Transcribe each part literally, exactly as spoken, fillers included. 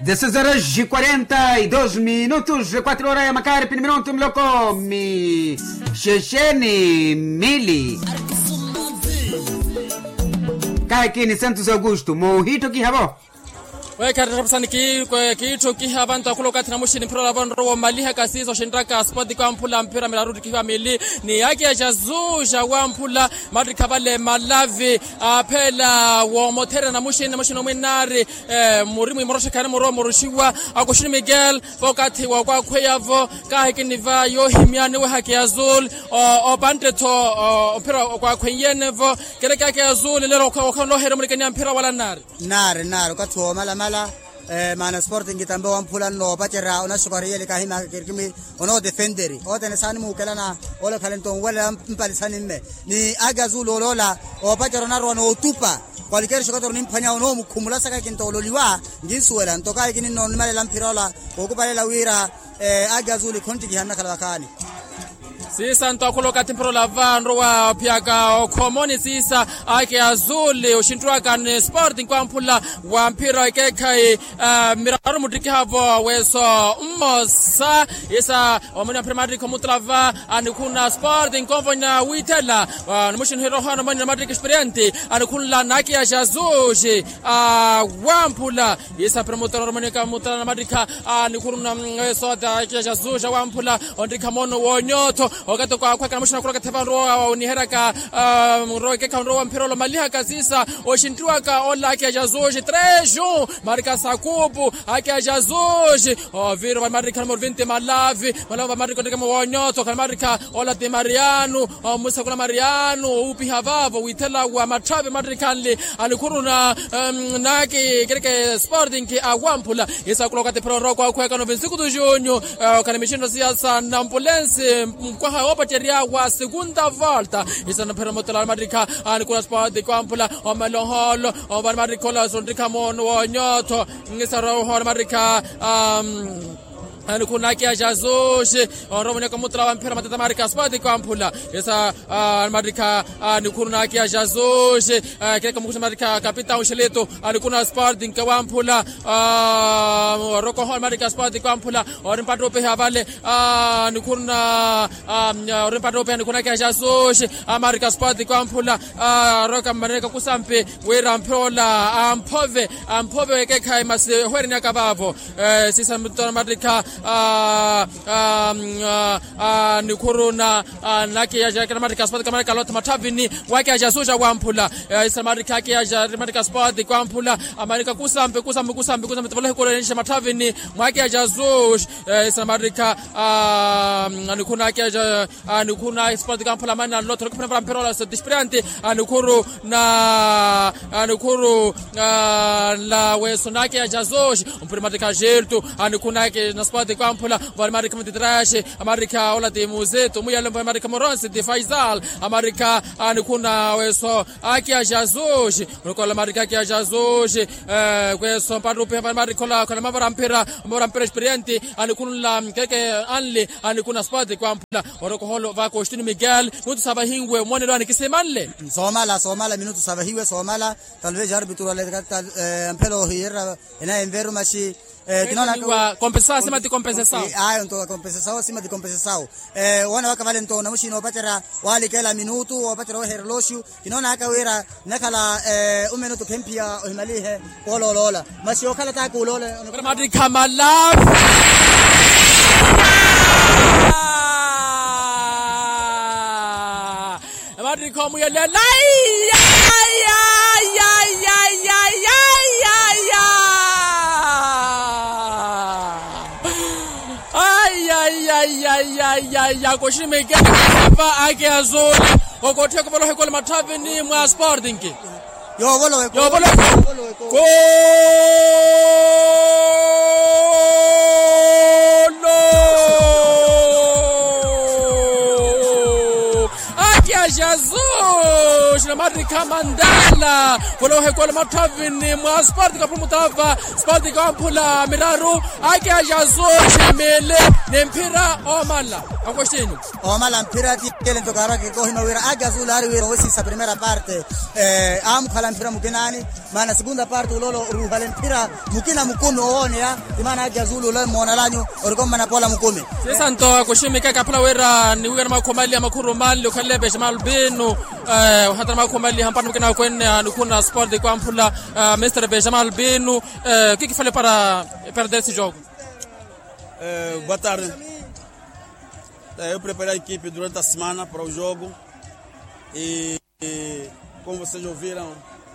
dezesseis horas e quarenta e dois minutos, quatro horas, Macari, Pinimironto, Mlokomi, Xexene, Mili. Kaikini Santos Augusto, Mohito Kihavo. Weka rapsani ki ki choki habanta kuloka tina mushini mpira labon ro maliha kasizo shindraka sport kwa mpula mpira milarudi ki family ni yake ya jazusha wa mpula madrika bale malavi apela wa motera na mushini mushini mwenari murimu imorosha kana moro moroshiwa akoshini Miguel wakati wa kwa kweyavo ka hikiniva yo himiani wa haki azul o bandeto mpira kwa kwenyenevo kile kake azul lero kwa kwa no hero mlikania mpira wala nari nari nari kwa tuwa mala mala eh mana sporting kitambe wa mpula no bachera ona shukariye kahima kirkimi ono defenderi otene sani mukelana ola talento wala mpalisani mme ni agazul olola o bachera na rono utupa kwalikerisho shokotoro nimpanya ono mukumula saka kinto ololiwa ngisuwela ntoka ikini no male lampirola okubalela wira eh agazul konti gihanna kalakani sisa ntokuloka timpiro lavandro wa piaka komoni sisa ake azuli ushintwa kan sporting kwa mpula wa mpira kekai miraru mudiki havo weso mmosa isa omoni primary komutlava anikuna sporting konvonya witela numushin hero hana manya madrik experiente anikula naki ya jazuji wa mpula isa promotor romanika mutana madrika anikuna weso ta jazuji wa mpula ondika mono wonyoto okato kwa kwa kanamushina kuloka tevandro ni heraka roke kaundro wa mpira lo maliha kasisa oshintwa ka ola ke jazoje trejo marika sakubu ake jazoje o viro va marika numero vinte malavi malava marika ndika mwonyoto kana marika ola de Mariano musa kuna Mariano upi havavo witela wa matrabe marika nle alikuruna nake kireke sporting ki awampula isa kuloka te pro kwa kwa kana vinsiku do jonyo kana mishindo siasa na ambulance kwa obateria wa segunda volta isana permotala madrika anikula sport kwa mpula o meloholo o barmarikola sondrika mono wonyoto ngisara ho madrika um anikuna kia jazoje oromone komutla wa mpira matata marika sport kwa mpula esa madrika anikuna kia jazoje kile kamukusha madrika kapita usheleto anikuna sport kwa mpula roko hol madrika sport kwa mpula orimpato pe havale anikuna orimpato pe anikuna kia jazoje marika sport kwa mpula roka marika kusampe wera mpola ampove ampove ke kai mase hweri nyakabavo sisa mutona madrika ah ah ni corona nake ya jaka marika sport kama kalota matavini wake ya jasoja wa mpula isa marika ya ya marika sport kwa mpula amerika kusambe kusambe kusambe kusambe tobole kuonesha matavini wake ya jasoja isa marika ni kuna ya ni kuna sport kwa mpula mana loto kwa mpira la disperante ni kuru na ni kuru la weso nake ya jasoja mpira marika jelto ni kuna na sport kwa mpula wa marika mtidrashe amerika ola de muzeto muyalo amerika moronse de Faisal amerika anikuna weso akia jazoje ukola amerika akia jazoje kweso padu pe amerika la kana mabara mpira mabara mpira experiente anikuna keke anle anikuna sport kwa mpula oroko holo va Costume Miguel mutu sabahingwe monelo anikisemanle somala somala minutu sabahiwe somala talve jarbi turale mpelo hira ina envero mashi eh kinona kwa compensation sima di compensation ayo ndo compensation sima di compensation eh wana waka vale ndo na mushino patera wali kala minutu wapatera herloshu kinona aka wera nakala eh un minuto kempia ohimalihe ololola mashi okala ta kulola Madrid Kamala Madrid komu ya la ya ya ya ya ya ya ya ay ay ay ay ay ay ya koshime kapa ake azoli okothe ko bolo hekole mathavini mwa sporting yo bolo yo bolo ko Jesus na Madrid Kamandala bolo hekole mathavini mwa sporting ka promotava sporting ka mpula miraru ake Jesus mele nempira omala akwasheni omala mpira ele tocara que corre mawira Águia Azul ari wira essa primeira parte eh am khala mpira mukinani maana segunda parte ulolo ruhale mpira mukina mukumi oone ya maana Águia Azul lo mona lanyo orikoma na pola mukumi sesa nto kushimika kapla wira ni wira makomali amakhurumali ukhalebe Jamal Binu eh hata makomali hampana mukina kwenne nikuna sport kwa mpula Mister Jamal Binu o que que falei para perder esse jogo? Eh, boa tarde. Eu preparei a equipe durante a semana para o jogo e, e como vocês ouviram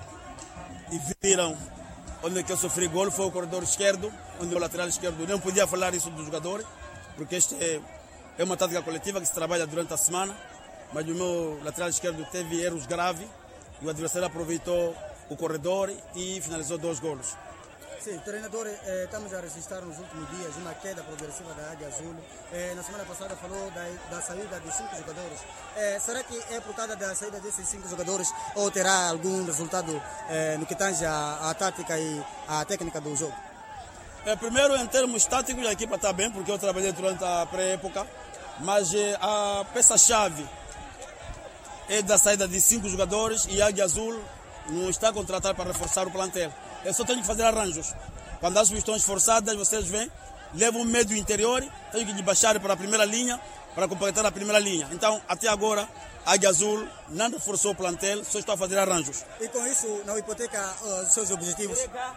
e viram, onde que eu sofri gol foi o corredor esquerdo, onde o lateral esquerdo não podia falar isso dos jogadores, porque este é, é uma tática coletiva que se trabalha durante a semana, mas o meu lateral esquerdo teve erros graves e o adversário aproveitou o corredor e finalizou dois golos. Sim, treinador, eh, estamos a registrar nos últimos dias uma queda progressiva da Águia Azul. Eh, na semana passada falou da, da saída de cinco jogadores. Eh, será que é por causa da saída desses cinco jogadores ou terá algum resultado eh, no que tange a, a tática e a técnica do jogo? É, primeiro, em termos táticos, a equipa está bem, porque eu trabalhei durante a pré-época, mas eh, a peça-chave é da saída de cinco jogadores e a Águia Azul não está contratada para reforçar o plantel. Eu só tenho que fazer arranjos. Quando as questões forçadas, vocês veem, levam um médio interior, tenho que baixar para a primeira linha, para completar a primeira linha. Então, até agora, a Águia Azul não reforçou o plantel, só está a fazer arranjos. E com isso, não hipoteca os uh, seus objetivos?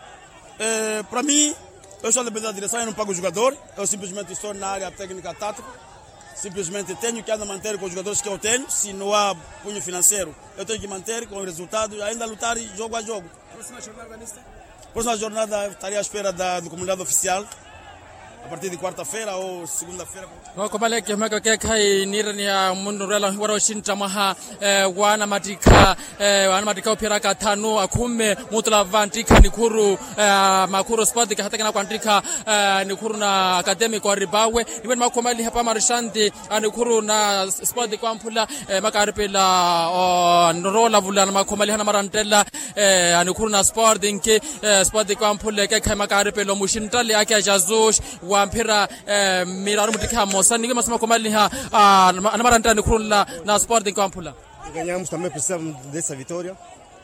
É, para mim, eu sou dependente da direção, eu não pago o jogador, eu simplesmente estou na área técnica tática. Simplesmente tenho que ainda manter com os jogadores que eu tenho. Se não há punho financeiro, eu tenho que manter com os resultados e ainda lutar jogo a jogo. Próxima jornada lista? Próxima jornada estaria à espera da, do comunicado oficial a partir de quarta-feira ou segunda-feira. No komale ke maka ke kai nirani ya munurela waro shinta maha wana matika wana matika opera ka tano akume mutla vantika nikuru makuru sport ka hataka na kwandika nikuru na academic wa ribawe niwe makomali hapa marshandi nikuru na sport kwa mpula makaripela norola vula na makomali hana marantela nikuru na sport inke sport kwa mpula ke kai makaripela mushintali yake jazush wa mpira miraru mutika Sani que masama komali ha na maranta ni kurula na Sporting Campula. Ganhamos, também precisamos dessa vitória.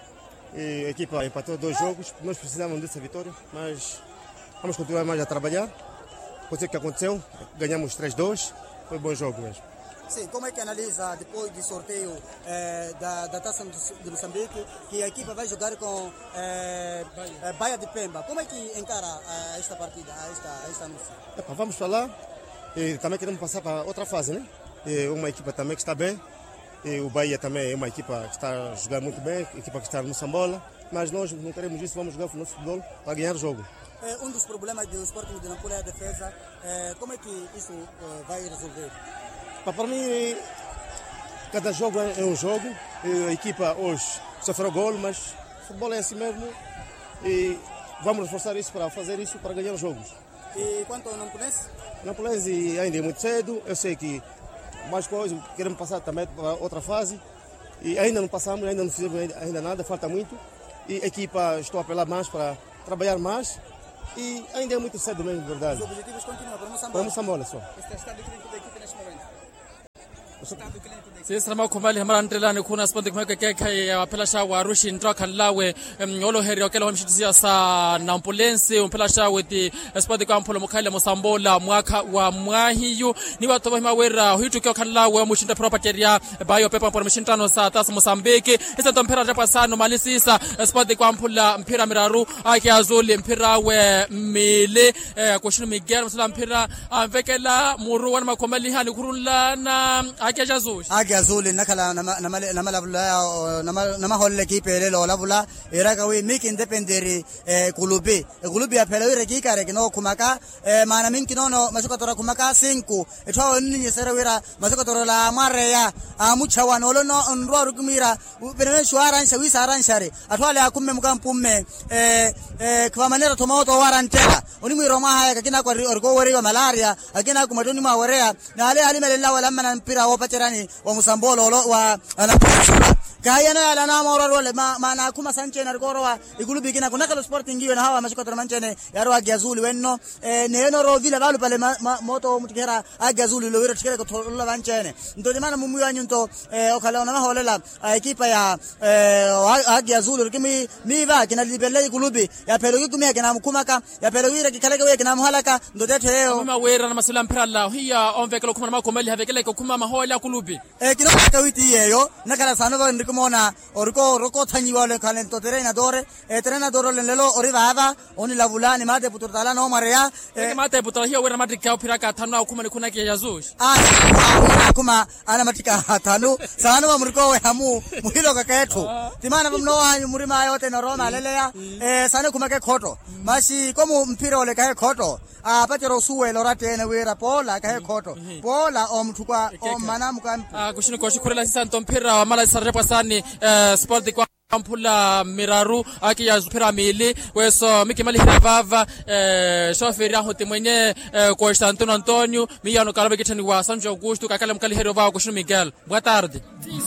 E a equipa empatou dois jogos, nós precisamos dessa vitória, mas vamos continuar mais a trabalhar. Pode ser que aconteceu, ganhamos três a dois, foi um bom jogo mesmo. Sim, como é que analisa depois do sorteio eh, da, da Taça de Moçambique que a equipa vai jogar com eh, Bahia de Pemba? Como é que encara eh, esta partida, esta, esta anúncio? Epa, vamos falar. E também queremos passar para outra fase, né? E uma equipa também que está bem. E o Bahia também é uma equipa que está a jogar muito bem, equipa que está no Sambola. Mas nós não queremos isso, vamos jogar o nosso futebol para ganhar o jogo. É, um dos problemas do Sporting de Nampula é a defesa. É, como é que isso é, vai resolver? Para mim, cada jogo é um jogo. A equipa hoje sofreu gol, mas o futebol é assim mesmo. E vamos reforçar isso para fazer isso para ganhar os jogos. E quanto ao Nampulense? Nampulense ainda é muito cedo. Eu sei que mais coisas, queremos passar também para outra fase. E ainda não passamos, ainda não fizemos ainda nada, falta muito. E a equipa, estou a apelar mais para trabalhar mais. E ainda é muito cedo mesmo, verdade. Os objetivos continuam para Moçambola? Para Moçambola só. Este é o estado clínico da equipe neste momento? O estado clínico da equipe? Sisi rama kumbali hamara ndrela ni kuna Sporting kumeka keka ya pelasha wa rushi ndra kalawe olo heri okela wa mshitizia sa Nampulense umpelasha weti Sporting kwa mpolo mukale Mosambola mwaka wa mwahiyu ni watu wa mawera huitu kwa kalawe mushinda property ya bayo pepa mpolo mshintano sa Taça Moçambique isa tompera japa sano malisisa Sporting kwa mpula mpira miraru aki azuli mpira we mele kushinu Miguel msula mpira amvekela muru wana makomali hani kurula na aki ajazush Águia Azul nakala nama nama lavula nama holle ki pele lo lavula era kawi mik independeri kulubi kulubi ya pele ire ki kare kino kumaka mana min kino no masuka tora kumaka cinco etwa ninyi sera wira masuka tora la mare ya amucha wanolo no nro rukumira bene shwara nsha wisa ran share atwa le akumme mukampumme eh eh kwa manera tomato warantela unimi roma haya kakina kwa orgo wori malaria akina kumatoni ma warea na ale ali melela wala mana mpira wa pacherani wa Musambolo wa anapaswa gayana ala na mora role ma mana kuma sanche na rikorowa ikulu bikina kuna kalo Sporting hiyo na hawa mashiko manchene yaro agiazuli wenno neno ro vile balu pale moto mutikera agiazuli lo wira tikere ko tola manchene ndo mana mumu yanyu nto okala na holela ekipa ya agiazuli kimi miva kina libele ikulubi ya pelo kimi kina mkumaka ya pelo wira kikaleke we kina muhalaka ndo teto leo mama wera na masula mpiralla hiya onvekelo kuma ma komeli havekele ko kuma mahola kulubi e kino ka witi yeyo nakala sanova ndikumona oriko roko thanyi wale kalento terena dore e terena dore lelo orivava oni lavulani mate puturtala no maria e mate puturtala hiya wera matrika upiraka tanu kuma ni kuna ke yazush ah kuma ana matrika tanu sanova muriko we hamu muhilo kaketu timana mno wanyu murima yote na Roma lelea e sana kuma ke khoto mashi komu mpira ole ka khoto a patero suwe lorate na wera pola ka khoto pola omthukwa omana muka a kushini ko shukurela sisanto mpira wa mala sarrepa sani sport kwa ampula miraru akiya mpira mili weso mikimali hirabava shoferi ya hote mwenye ko Santo Antonio miyano kalabe kitani wa Sanjo Augusto kakala mkali hero va kushini Miguel. Boa tarde.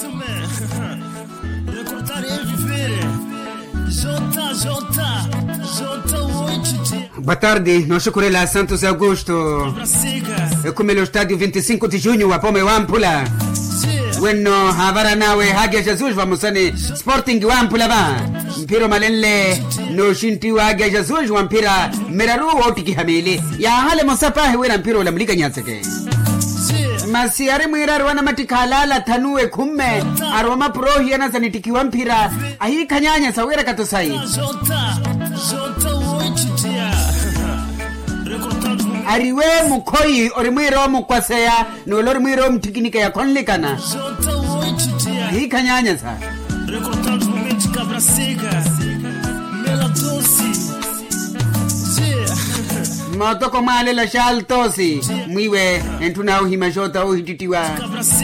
Boa tarde, nós chocorela Santos Augusto. É como o estádio vinte e cinco de junho, a Pome Wampula. Bueno, havara nawe Hagia Jesus vamusani Sporting Wampula ba. Mpiro malele no shinti wa Hagia Jesus wampira meraru otiki hamili. Ya hale mosapa hewe mpiro la mlika nyatseke. Masiare mwiraru wana matikalala tanue kumme aroma prohi yana sanitiki wampira ahi kanyanya sawera katosai. Ariwe mukoi orimwiro mukwasea no lorimwiro mtikinika ya konlikana hii kanyanya sa Motoko male la shaltosi mwiwe entuna uhimashota uhititiwa